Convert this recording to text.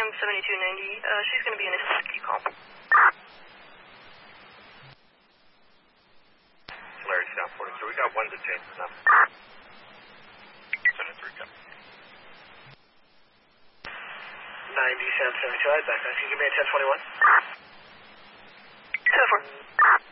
I'm 7290. She's going to be in a safety call. Larry, South 42. We got one detained enough. 73, go. 90, South 72, back. Can you give me a 1021? 204.